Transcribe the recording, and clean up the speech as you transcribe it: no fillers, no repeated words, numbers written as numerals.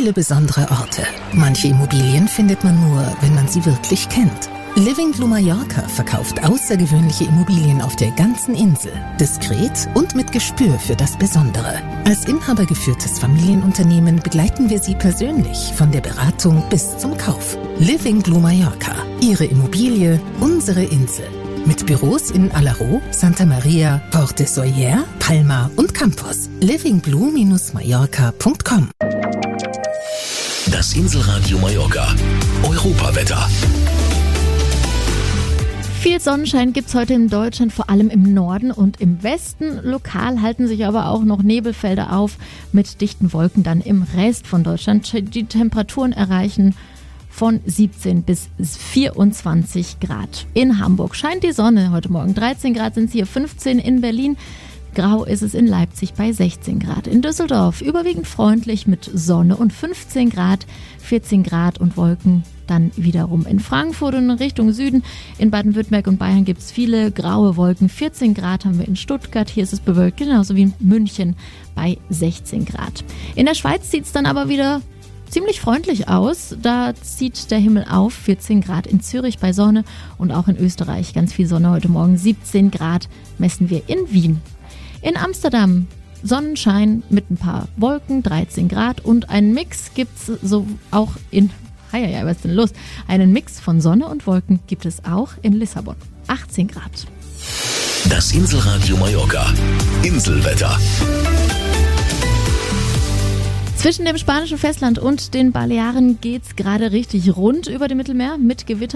viele besondere Orte. Manche Immobilien findet man nur, wenn man sie wirklich kennt. Living Blue Mallorca verkauft außergewöhnliche Immobilien auf der ganzen Insel. Diskret und mit Gespür für das Besondere. Als inhabergeführtes Familienunternehmen begleiten wir Sie persönlich von der Beratung bis zum Kauf. Living Blue Mallorca. Ihre Immobilie, unsere Insel. Mit Büros in Alaró, Santa Maria, Port de Soller, Palma und Campos. livingblue-mallorca.com. Das Inselradio Mallorca. Europawetter. Viel Sonnenschein gibt's heute in Deutschland, vor allem im Norden und im Westen. Lokal halten sich aber auch noch Nebelfelder auf mit dichten Wolken dann im Rest von Deutschland. Die Temperaturen erreichen von 17 bis 24 Grad. In Hamburg scheint die Sonne heute Morgen. 13 Grad sind es hier, 15 in Berlin. Grau ist es in Leipzig bei 16 Grad. In Düsseldorf überwiegend freundlich mit Sonne und 15 Grad, 14 Grad und Wolken dann wiederum in Frankfurt und in Richtung Süden. In Baden-Württemberg und Bayern gibt es viele graue Wolken. 14 Grad haben wir in Stuttgart, hier ist es bewölkt, genauso wie in München bei 16 Grad. In der Schweiz sieht es dann aber wieder ziemlich freundlich aus. Da zieht der Himmel auf, 14 Grad in Zürich bei Sonne und auch in Österreich ganz viel Sonne heute Morgen. 17 Grad messen wir in Wien. In Amsterdam Sonnenschein mit ein paar Wolken, 13 Grad und einen Mix gibt's so auch in, was ist denn los? Einen Mix von Sonne und Wolken gibt es auch in Lissabon, 18 Grad. Das Inselradio Mallorca. Inselwetter. Zwischen dem spanischen Festland und den Balearen geht's gerade richtig rund über dem Mittelmeer mit Gewitter.